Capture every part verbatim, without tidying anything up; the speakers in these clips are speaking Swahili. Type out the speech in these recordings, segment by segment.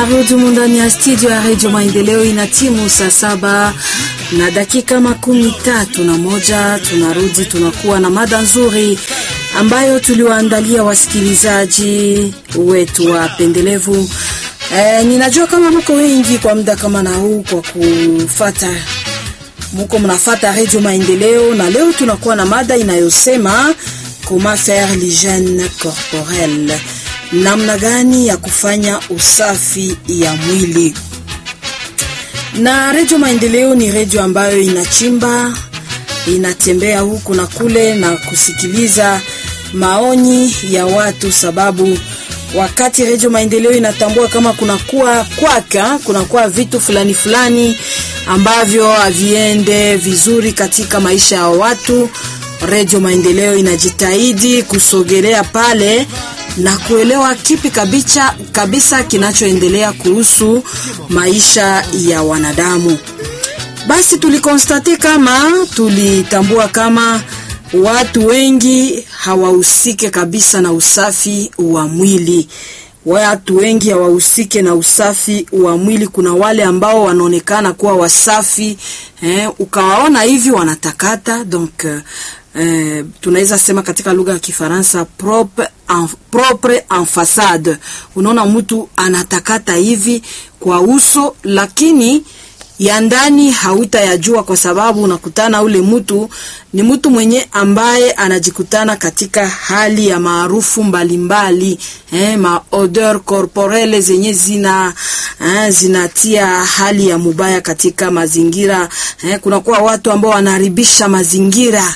Tunarudi ndani ya studio ya Radio Maendeleo, ina timu saa saba na dakika makumi tatu na moja. Tunarudi tunakuwa na mada nzuri ambayo tuliwaandalia wasikilizaji wetu wapendelevu. E, ninajua kama mko wengi kwa muda kama na huu kwa kufata mko mnafata Radio Maendeleo, na leo tunakuwa na mada inayosema comment faire l'hygiène corporelle, namna gani ya kufanya usafi ya mwili. Na Radio Maendeleo ni radio ambayo inachimba, inatembea huku na kule na kusikiliza maoni ya watu, sababu wakati Radio Maendeleo inatambua kama kuna kuwa kwaka, kuna kuwa vitu fulani fulani ambavyo haviende vizuri katika maisha ya watu, Radio Maendeleo inajitahidi kusogelea pale na kuelewa kipi kabisa kabisa kinachoendelea kuhusu maisha ya wanadamu. Basi tulikonstate kama tulitambua kama watu wengi hawahusike kabisa na usafi wa mwili. Watu wengi hawahusike na usafi wa mwili. Kuna wale ambao wanaonekana kuwa wasafi, eh, ukawaona hivi wanatakata, donc eh, tunaweza sema katika lugha ya Kifaransa propre en, propre en façade. Unaona mtu anatakata hivi kwa uso, lakini ya ndani hautayajua, kwa sababu unakutana ule mtu ni mtu mwenye ambaye anajikutana katika hali ya maarufu mbalimbali, eh, ma odeur corporelle zenye zina eh, zinatia hali ya mubaya katika mazingira, eh, kuna kuwa watu ambao wanaharibisha mazingira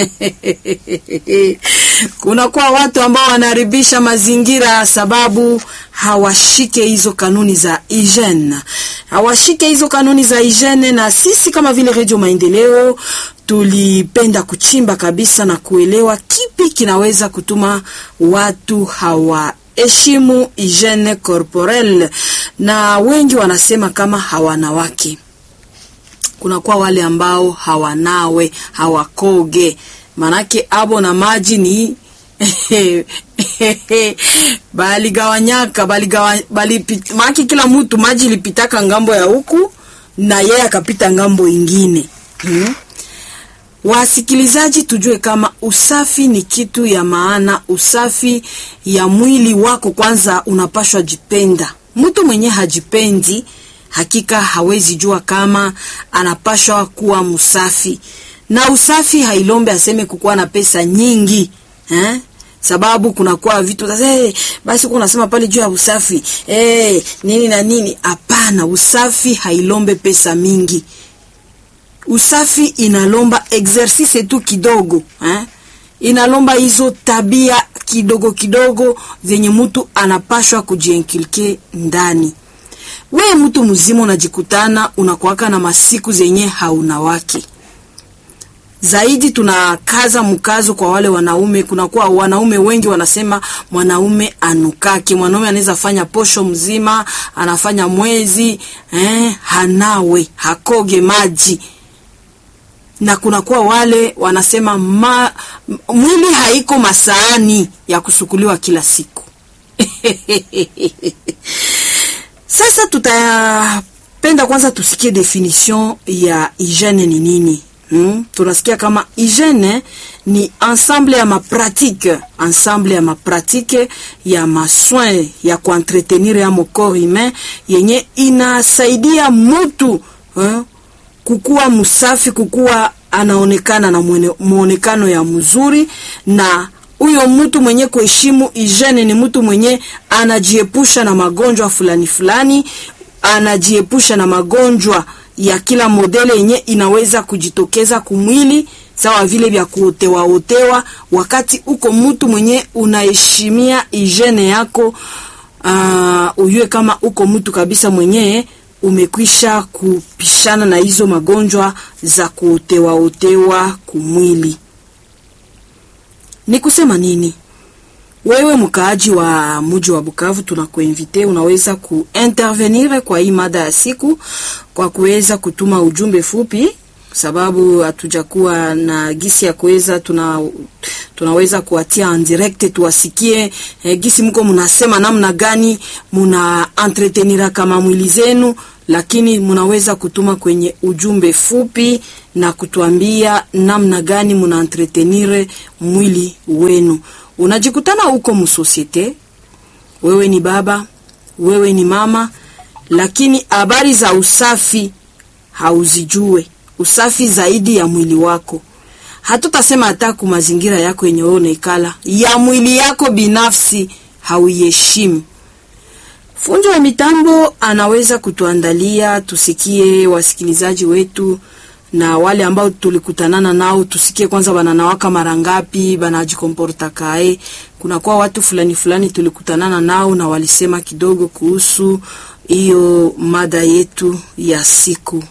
kuna kuwa watu ambao wanaharibisha mazingira sababu hawashike hizo kanuni za hygiene. Hawashike hizo kanuni za hygiene, na sisi kama vile Radio Maendeleo tulipenda kuchimba kabisa na kuelewa kipi kinaweza kutuma watu hawa heshimu hygiene corporelle. Na wengi wanasema kama hawana wake. Kuna kwa wale ambao hawanawe, hawakoge, manake abo na maji ni bali gawanyaka bali gawa, bali manake kila mtu maji lipitaka ngambo ya huku na yeye akapita ngambo ingine. Hmm? Wasikilizaji, tujue kama usafi ni kitu ya maana. Usafi ya mwili wako kwanza unapashwa jipenda. Mtu mwenye hajipendi hakika hawezi jua kama anapashwa kuwa msafi. Na usafi hailombe aseme kukuwa na pesa nyingi, eh? Sababu kuna kwa vitu hey, basi kuna nasema pale juu ya usafi eh hey, nini na nini. Hapana, usafi hailombe pesa mingi. Usafi inalomba exercice tu kidogo, eh? Inalomba hizo tabia kidogo kidogo zenye mtu anapashwa kujienkeleke ndani. Wewe mtu mzima unajikutana unakuwaka na masiku zenye hauna wake. Zaidi tunakaza mkazo kwa wale wanaume. Kuna kwa wanaume wengi wanasema mwanaume anukake. Mwanaume anaweza fanya posho mzima, anafanya mwezi, eh, hanawe, hakoge maji. Na kuna kwa wale wanasema ma, mwili haiko masaani ya kusukuliwa kila siku. Sasa tutapenda kwanza tusikie definition ya hygiene ni nini. Hmm? Tunasikia kama hygiene ni ensemble ya ma pratique, ensemble ya ma pratique ya ma soin ya kuentretenir ya mo corps humain yenye inasaidia mtu eh, kukua msafi, kukua anaonekana na muonekano ya mzuri. Na huyo mtu mwenye kuheshimu hygiene ni mtu mwenye anajiepusha na magonjwa fulani fulani, anajiepusha na magonjwa ya kila modele yenye inaweza kujitokeza kumwili, sawa vile vya kuotewa otewa. Wakati uko mtu mwenye unaheshimia hygiene yako, uh, ujue kama uko mtu kabisa mwenye umekwisha kupishana na hizo magonjwa za kuotewa otewa kumwili. Ni kusema nini? Wewe mkaaji wa mji wa Bukavu, tunakuinvite, unaweza kuintervenir kwa hii mada ya siku kwa kuweza kutuma ujumbe fupi sababu hatujakuwa na gisi ya kuweza tuna tunaweza kuatia en direct tuwasikie eh, gisi mko mnasema namna gani muna entretenira kama mwili zenu, lakini mnaweza kutuma kwenye ujumbe fupi na kutuambia namna gani muna entretenire mwili wenu. Unajikutana huko msosiete, wewe ni baba, wewe ni mama, lakini habari za usafi hauzijue, usafi zaidi ya mwili wako. Hatutasema hata ku mazingira yako yenye wewe unaikala, ya mwili yako binafsi hauiheshimu. Fundi wa mitambo anaweza kutuandalia tusikie wasikilizaji wetu na wale ambao tulikutanana nao, tusikie kwanza wananawaka mara ngapi, banajikomporta kae. Kuna kwa watu fulani fulani tulikutanana nao na walisema kidogo kuhusu hiyo mada yetu ya siku.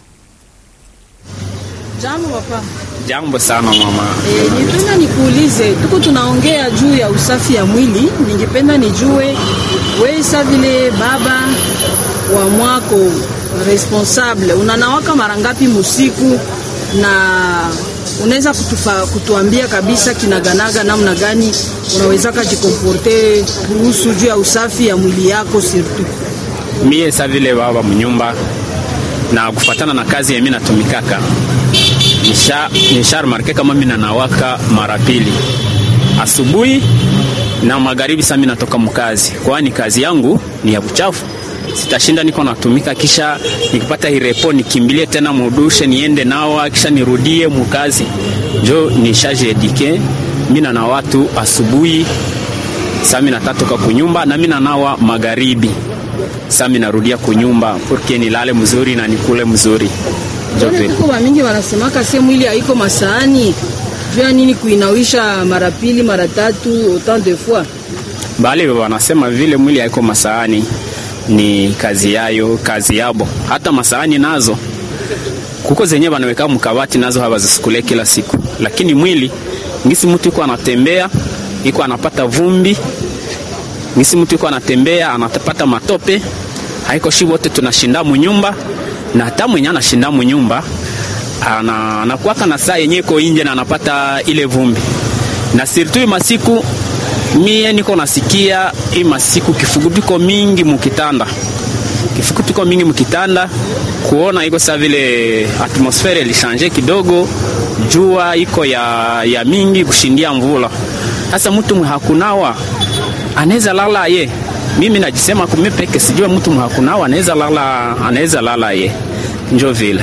Jambo papa. Jambo sana mama. Eh, ningependa nikuulize, tuko tunaongea juu ya usafi ya mwili, ningependa nijue wewe sasa vile baba wa mwako responsable, unanawaka mara ngapi msiku, na unaweza kutufa, kutuambia kabisa kinaganaga namna gani unaweza kujikomporte kuhusu juu ya usafi ya mwili yako surtout? Mie sasa vile baba mnyumba na kufuatana na kazi mimi natumikaka, nisha nisha remarke kama mimi nanawaka mara pili, asubuhi na magharibi. Sasa mimi natoka mkazi, kwani kazi yangu ni ya uchafu. Sitashinda niko natumika kisha nikipata hirepo nikimbilie tena mudushe niende nawa kisha nirudie mkazi. Jo nishaje edike mimi na watu asubuhi, sasa mimi natatoka kunyumba na mimi nanawa magharibi. Sasa mimi narudia kunyumba porque nilale mzuri na nikule mzuri. Jote kwa mingi wanasemaka sema mwili haiko masaani. Vya nini kuinawisha mara pili mara tatu autant de fois? Bale wanasema vile mwili haiko masaani ni kazi yayo, kazi yabo. Hata masaani nazo kuko zenye wanaweka mkabati nazo hawazisikule kila siku. Lakini mwili ngisi mtu yuko anatembea, yuko anapata vumbi, ngisi mtu yuko anatembea anapata matope, haiko shi wote tunashinda mnyumba, na hata mwenye anashinda mnyumba ana anakuwa na saa yenyewe iko nje na anapata ile vumbi. Na surtout masiku mie niko nasikia hii masiku kifugutiko mingi mkitanda. Kifugutiko mingi mkitanda, kuona iko sawa vile atmosfere ilichange kidogo, jua iko ya ya mingi kushindia mvula. Sasa mtu hakunawa anaweza lala ye. Mimi najisema kwa mimi peke sijua mtu hakunawa anaweza lala anaweza lala ye. Njo vile.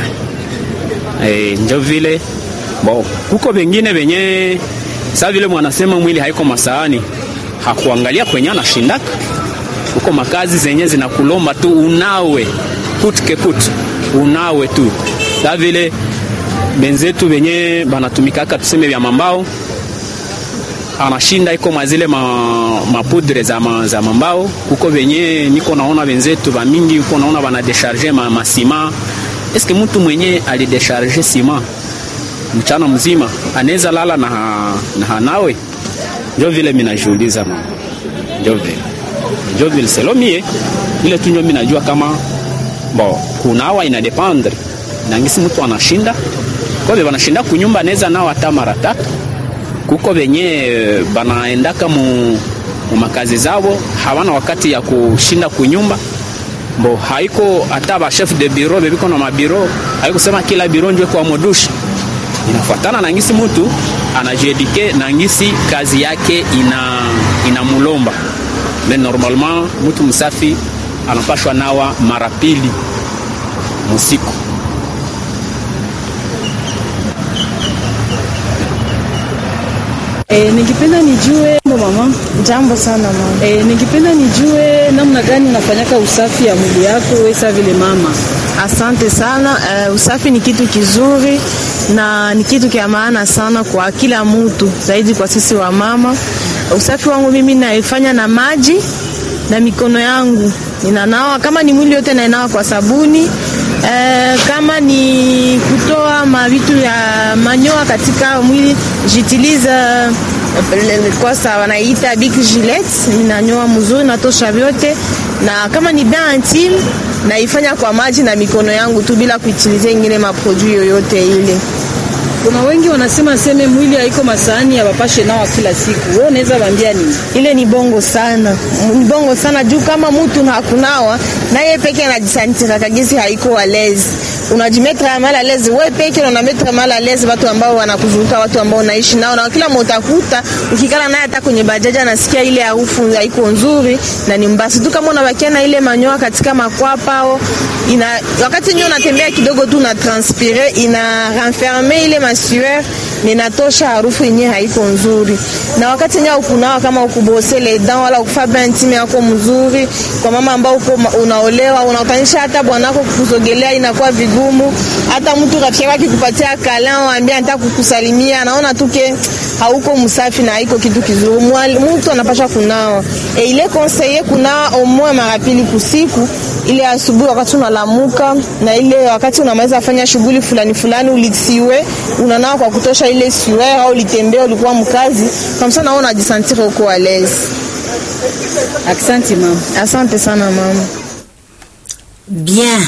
Eh, njo vile. Bo, huko wengine wenye sasa vile mwanasema mwili haiko masaani, hakuangalia kwenye anashindaka. Huko makazi zenye zinakulomba tu unawe kutke kut unawe tu. Sasa vile benzetu wenye banatumikaka tuseme vya mambao, anashinda iko mazile ma mapudre za ma, za mambao. Huko wenye niko naona benzetu ba mingi huko naona bana décharger ma, ma ciment. Est-ce que mtu mwenye ali décharger ciment mchana mzima anaweza lala na na hanawe? Ndio vile mimi najiuliza mama. Ndio vile. Ndio vile selomie ile tu ndio mimi najua kama bo kunawa ina dependre. Na ngisi mtu anashinda. Kwa hiyo wanashinda kunyumba anaweza nao hata mara tatu. Kuko wenye banaendaka mu, mu makazi zao hawana wakati ya kushinda kunyumba. Bo haiko hata ba chef de bureau bebiko na mabiro, haiko sema kila biro ndio kwa modushi. Inafuatana na ngisi mtu anajedike na ngisi kazi yake ina inamulomba. Mais normalement mtu msafi anapashwa nawa mara pili msiku. Eh, ningependa nijue mama. Jambo sana mama. Eh, ningependa nijue namna gani unafanyaka usafi ya mwili yako wewe sasa vile mama. Asante sana. Uh, usafi ni kitu kizuri na ni kitu kia maana sana kwa kila mtu, zaidi kwa sisi wa mama. Usafi wangu mimi naifanya na maji na mikono yangu. Ninanawa kama ni mwili yote nainawa kwa sabuni. Uh, kama ni kutoa mavitu ya manyoa katika mwili jitiliza kwa sawa wanaita big gillette, ninanyoa mzuri natosha vyote. na kama ni bain intime naifanya kwa maji na mikono yangu tu bila kuutilize ingine maproduit yoyote ile. Kuna wengi wanasema seme mwili haiko masahani ya bapashe nao kila siku. Wewe unaweza waambia nini? Ile ni bongo sana. Ni bongo sana juu kama mtu hakunawa na yeye peke anajisantira kagisi haiko walezi. Unajimetra mal à l'aise wewe peke unametra mal à l'aise watu ambao wanakuzunguka, watu ambao unaishi nao, na kila mtu utakuta ukikala naye hata kwenye bajaji anasikia ile harufu haiko nzuri na ni mbasi tu. Kama unabakia na ile manyoya katika makwapa au ina wakati nyo unatembea kidogo tu na transpirer ina renfermer ile masueur na inatosha harufu yenyewe haiko nzuri. Na wakati nyo ukunawa kama ukubose les dents wala ukufa bain intime yako mzuri, kwa mama ambao uko unaolewa unautanisha hata bwanako kukusogelea inakuwa vigumu. Hata mtu rafiki yake kupatia kalao ambia nataka kukusalimia anaona tuke hauko msafi na haiko kitu kizuri. Mtu anapaswa kunawa. E ile conseiller kunawa au moins mara pili kusiku, ile asubuhi wakati unalamuka na ile wakati unamaliza fanya shughuli fulani fulani ulitiwe unanawa kwa kutosha ile sueur au litembea ulikuwa mkazi kama sana unaona unajisentir uko à l'aise. Asante mama. Asante sana mama. Bien.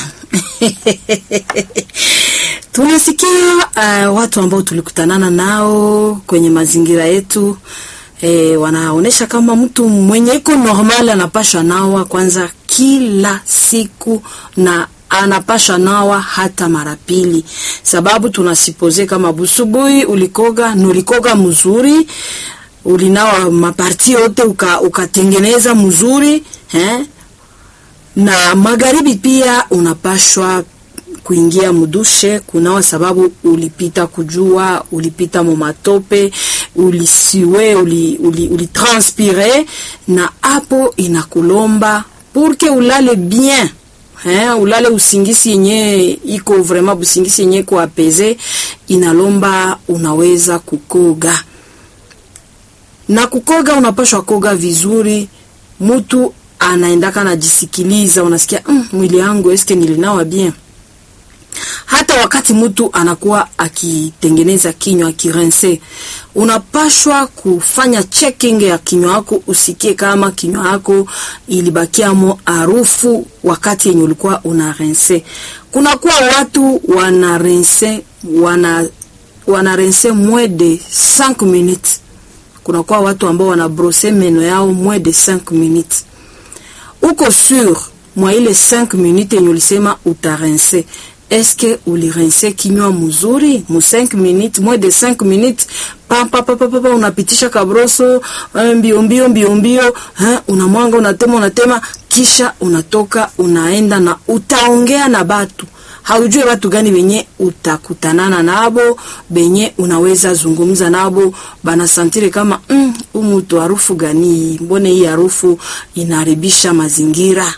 Tunasikia uh, watu ambao tulikutanana nao kwenye mazingira yetu eh, wanaonesha kama mtu mwenye iko normal anapasha nawa kwanza kila siku na anapasha nawa hata mara pili, sababu tunasipoze kama busubuhi ulikoga nulikoga mzuri, ulinawa maparti yote uka, ukatengeneza mzuri eh? Na magharibi pia unapashwa kuingia mudushe kunawa, sababu ulipita kujua, ulipita momatope, ulisiwe, uli, uli, uli transpire, na hapo inakulomba pour que ulale bien. Eh, ulale usingisi yenye iko vraiment busingisi yenye ko apeze, inalomba unaweza kukoga. Na kukoga unapashwa koga vizuri, mtu anaendaka na jisikiliza, unasikia mm, mwili wangu eske nilinawa bien. Hata wakati mtu anakuwa akitengeneza kinywa akirense, unapashwa kufanya checking ya kinywa yako, usikie kama kinywa yako ilibakiamo harufu wakati yenye ulikuwa unarense. Kuna kuwa watu wanarense wana wanarense moins de cinq minutes. Kuna kuwa watu ambao wanabrose meno yao moins de cinq minutes. Uko sur mwa ile cinq minutes yenye ulisema utarense, eske ulirense kinywa mzuri mu cinq minutes, moins de cinq minutes, pa pa pa pa, pa unapitisha kabroso mbio mbio mbio mbio, ha, unamwanga unatema unatema, kisha unatoka unaenda na utaongea na batu. Haujue watu gani wenye utakutanana nabo, benye unaweza zungumza nabo, bana santire kama mm, umutu harufu gani, mbone hii harufu inaribisha mazingira.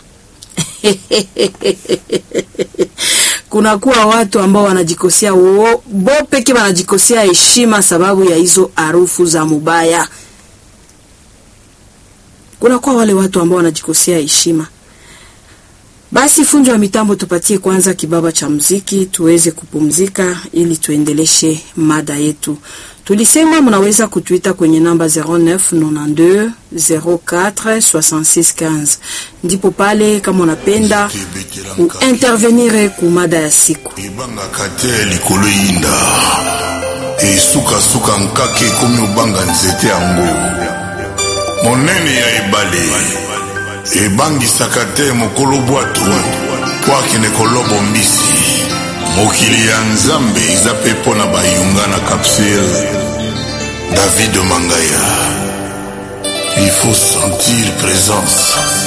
Kuna kuwa watu ambao wanajikosea wo, bo peke wanajikosea heshima sababu ya hizo harufu za mubaya. Kuna kuwa wale watu ambao wanajikosea heshima. Basi fundi wa mitambo tupatie kwanza kibaba cha muziki tuweze kupumzika ili tuendeleshe mada yetu. Tulisema mnaweza kutuita kwenye namba zero neuf ninety-deux zero quatre soixante-six quinze. Ndipo pale kama unapenda intervenir ku mada ya siku. Ibanga kate likolo yinda. E suka suka nkake komi ubanga nzete yango. Monene ya ebale. Ebangi sakate mokolo bwatu. Kwaki ne kolobo mbisi. Mokili ya Nzambe izape pona bayunga na capsule. David Mangaya. Il faut sentir présence.